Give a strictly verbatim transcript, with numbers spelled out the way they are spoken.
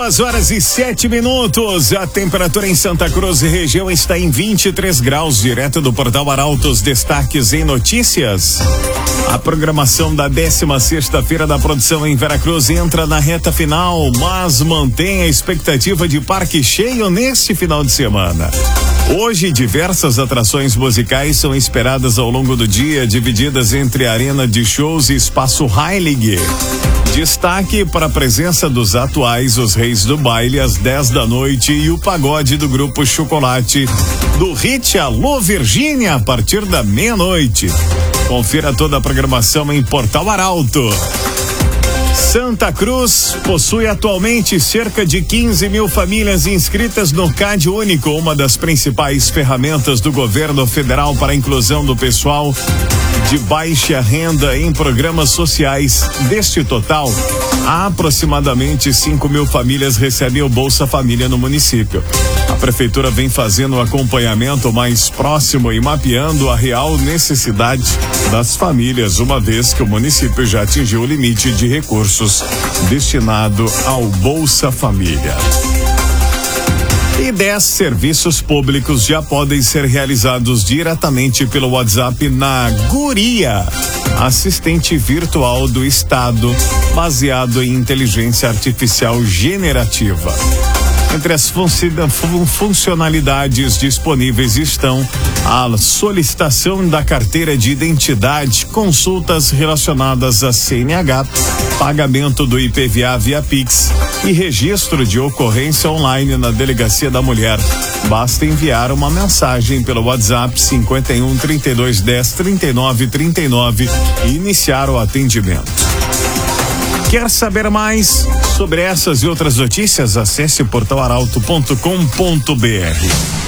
Duas horas e sete minutos. A temperatura em Santa Cruz e região está em vinte e três graus, direto do Portal Arautos. Destaques em notícias. A programação da décima sexta-feira da produção em Veracruz entra na reta final, mas mantém a expectativa de parque cheio neste final de semana. Hoje, diversas atrações musicais são esperadas ao longo do dia, divididas entre a arena de shows e espaço Heilig. Destaque para a presença dos atuais Os Reis do Baile às dez da noite e o pagode do grupo Chocolate do hit Alô Virgínia a partir da meia-noite. Confira toda a programação em Portal Arauto. Santa Cruz possui atualmente cerca de quinze mil famílias inscritas no C A D Único, uma das principais ferramentas do governo federal para a inclusão do pessoal de baixa renda em programas sociais. Deste total, aproximadamente cinco mil famílias recebem o Bolsa Família no município. A prefeitura vem fazendo o acompanhamento mais próximo e mapeando a real necessidade das famílias, uma vez que o município já atingiu o limite de recursos destinado ao Bolsa Família. E dez serviços públicos já podem ser realizados diretamente pelo WhatsApp na Guria, assistente virtual do Estado, baseado em inteligência artificial generativa. Entre as funcionalidades disponíveis estão a solicitação da carteira de identidade, consultas relacionadas a C N H, pagamento do I P V A via Pix e registro de ocorrência online na Delegacia da Mulher. Basta enviar uma mensagem pelo WhatsApp cinquenta e um, trinta e dois, dez, trinta e nove, trinta e nove e iniciar o atendimento. Quer saber mais sobre essas e outras notícias? Acesse portal arauto ponto com ponto br.